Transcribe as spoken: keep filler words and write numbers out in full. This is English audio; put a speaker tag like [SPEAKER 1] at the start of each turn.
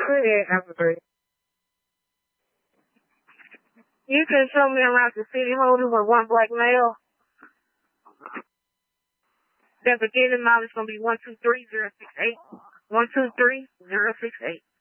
[SPEAKER 1] Pretty after three.
[SPEAKER 2] You can show me around the city holding with one black male. The beginning mile is going to be one two three zero six eight. one two three zero six eight.